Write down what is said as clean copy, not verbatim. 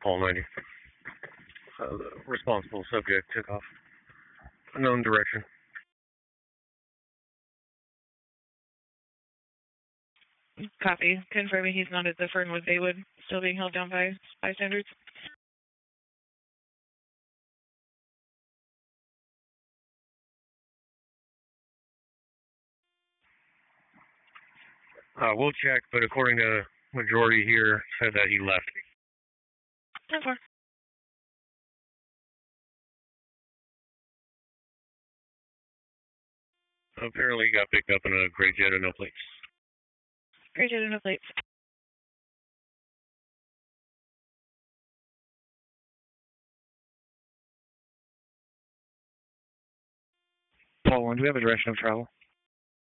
Paul 90. The responsible subject took off. Unknown direction. Copy. Confirming he's not at the Fernwood Baywood, still being held down by bystanders. We'll check, but according to majority here, said that he left. 10-4. Apparently he got picked up in a gray Jetta, no plates. Gray Jetta, no plates. Paul 1, do we have a direction of travel?